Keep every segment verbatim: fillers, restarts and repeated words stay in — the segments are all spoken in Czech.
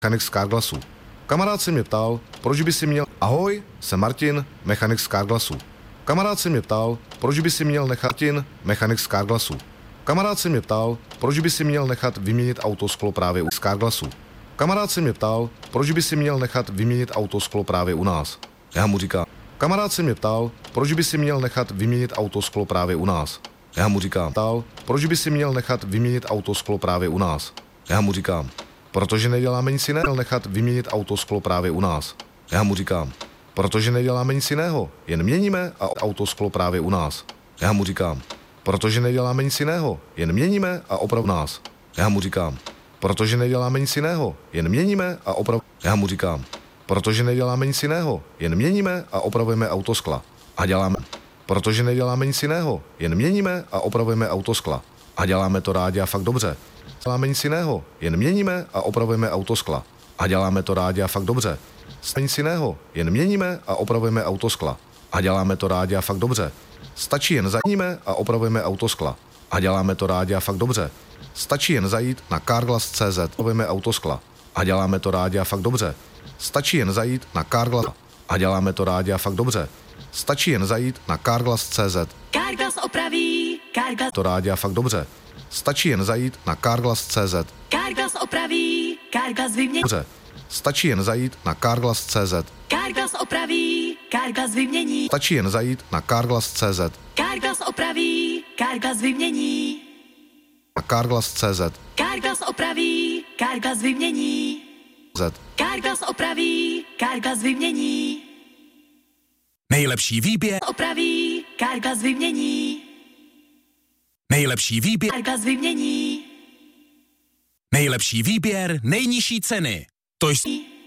mechanik z Carglassu. Kamarád se mě ptal, proč by si měl... Ahoj, jsem Martin, mechanik z Carglassu. Kamarád se mě ptal, proč by si měl nechat... Martin, mechanik z Carglassu. Kamarád se mě ptal, proč by si měl nechat vyměnit autosklo právě u Carglassu. Kamarád se mě ptal, proč by si měl nechat vyměnit autosklo právě u nás. Já mu říkám. Kamarád se mě ptal, proč by si měl nechat vyměnit autosklo právě u nás. Já mu říkám. Ptal, proč by si měl nechat vyměnit autosklo právě u nás. Já mu říkám. Protože neděláme nic jiného, nechat vyměnit autosklo právě u nás. Já mu říkám. Protože neděláme nic jiného, jen měníme a autosklo právě u nás. Já mu říkám. Protože neděláme nic jiného, jen měníme a opravujeme nás. Já mu říkám. Protože neděláme nic jiného, jen měníme a opravujeme. Já mu říkám. Protože neděláme nic jiného, jen měníme a opravujeme autoskla. A děláme. Protože neděláme nic jiného, jen měníme a opravujeme autoskla. A děláme to rádi a fakt dobře. Děláme nic jiného, jen měníme a opravujeme autoskla. A děláme to rádi a fakt dobře. Nic jiného, jen měníme a opravujeme autoskla. A děláme to rádi a fakt dobře. Stačí jen zajíme a opravujeme autoskla. A děláme to rádi a fakt dobře. Stačí jen zajít na carglass tečka cé zet, opravujeme autoskla. A děláme to rádi a fakt dobře. Stačí jen zajít na carglass a děláme to rádi a fakt dobře. Stačí jen zajít na carglass tečka cé zet. Carglass opraví, Carglass to rádi a fakt dobře. Stačí jen zajít na carglass tečka cé zet. Carglass opraví, Carglass vymění. Dobře. Stačí jen zajít na carglass tečka cé zet. Carglass opraví, Carglass vymění. Stačí jen zajít na carglass tečka cé zet. Carglass opraví, Carglass vymění. Na carglass tečka cé zet. Carglass opraví, Carglass vymění. Z. Carglass opraví, Carglass vymění. Nejlepší výběr. Opraví, Carglass vymění. Nejlepší výběr. Carglass vymění. Nejlepší výběr, nejnižší ceny. To jsou...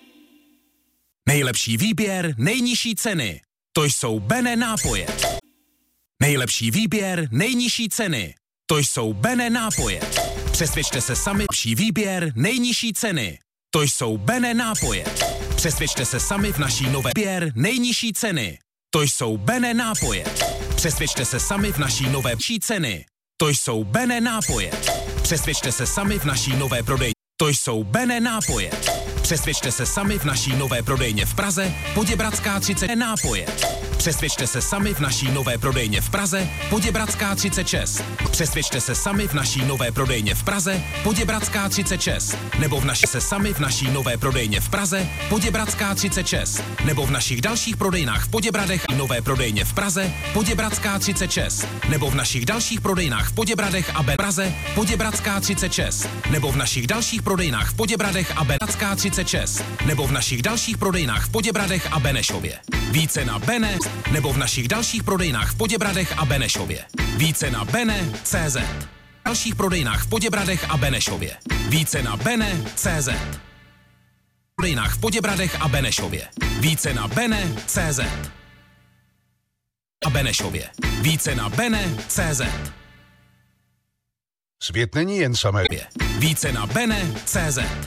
Nejlepší výběr, nejnižší ceny. To jsou Bene nápoje. Nejlepší výběr, nejnižší ceny. To jsou Bene nápoje. Přesvědčte se sami. Nejlepší výběr, nejnižší ceny. To jsou Bene nápoje. Přesvědčte se sami v naší nové výběr, nejnižší ceny. To jsou Bene nápoje. Přesvědčte se sami v naší nové ceny. To jsou Bene nápoje. Přesvědčte se sami v naší nové prodejně. To jsou Bene nápoje. Přesvědčte se sami v naší nové prodejně v Praze, Poděbradská třicet nápoje. Přesvědčte se sami v naší nové prodejně v Praze, Poděbradská třicet šest. Přesvědčte se sami v naší nové prodejně v Praze, Poděbradská třicet šest. Nebo v naší se sami v naší nové prodejně v Praze, Poděbradská třicet šest. Nebo v našich dalších prodejnách v Poděbradech a nové prodejně v Praze, Poděbradská třicet šest. Nebo v našich dalších prodejnách v Poděbradech a B Praze, Poděbradská třicet šest. Nebo v našich dalších prodejnách v Poděbradech a Benatská třicet šest. Nebo v našich dalších prodejnách v Poděbradech a Benešově. Více na Bene, nebo v našich dalších prodejnách v Poděbradech a Benešově. Více na Bene tečka cé zet. V dalších prodejnách v Poděbradech a Benešově. Více na Bene tečka cé zet. V prodejnách v Poděbradech a Benešově. Více na Bene tečka cé zet. A Benešově. Více na Bene tečka cé zet. Svět není jen samé. Více na Bene tečka cé zet.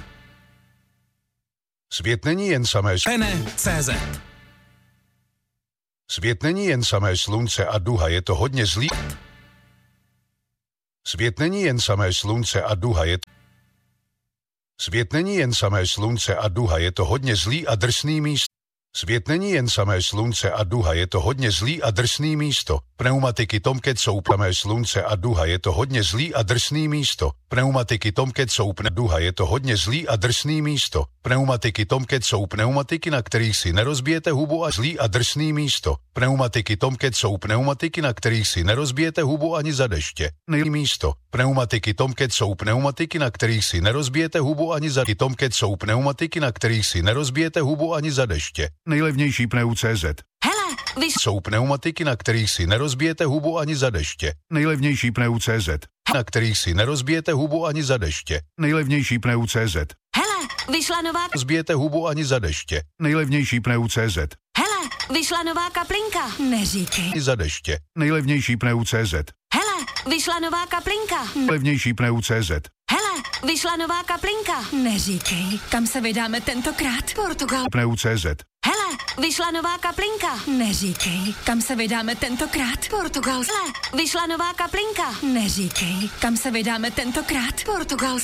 Svět není jen samé. Bene tečka cé zet. Svět není jen samé slunce a duha, je to hodně zlý. Svět není jen samé slunce a duha, je to... Svět není jen samé slunce a duha, je to hodně zlý a drsný místo. Svět není jen samé slunce a duha, je to hodně zlý a drsný místo. Pneumatiky Tomcat jsou samé slunce a duha, je to hodně zlý a drsný místo. Pneumatiky Tomcat jsou pne duha, je to hodně zlý a drsný místo. Pneumatiky Tomcat jsou pneumatiky, na kterých si nerozbijete hubu a zlý a drsný místo. Pneumatiky Tomcat jsou pneumatiky, na kterých si nerozbijete hubu ani za deště. Nejlepší místo. Pneumatiky Tomcat jsou pneumatiky, na kterých si nerozbijete hubu ani za Tomcat jsou pneumatiky, na kterých si nerozbijete hubu ani za deště. Nejlevnější pneu tečka cé zet. Hele, vy... Jsou pneumatiky, na kterých si nerozbijete hubu ani za deště. Nejlevnější pneu tečka cé zet. Na kterých si nerozbijete hubu ani za deště. Nejlevnější pneu tečka cé zet. Hele, vyšla nová... Rozbijete hubu ani za deště. Nejlevnější pneu tečka cé zet. Hele, vyšla nová kaplinka. Neříkej. Za deště. Nejlevnější pneu tečka cé zet. Hele, vyšla nová kaplinka. Nejlevnější pneu tečka cé zet. Hele, vyšla nová kaplinka. Neříkej. Kam se vydáme tentokrát? Portugal. Pneu tečka cé zet. Hele, vyšla nová kaplinka. Neříkej. Kam se vydáme tentokrát? Portugal. Hele, vyšla nová kaplinka. Neříkej. Kam se vydáme tentokrát? Portugal.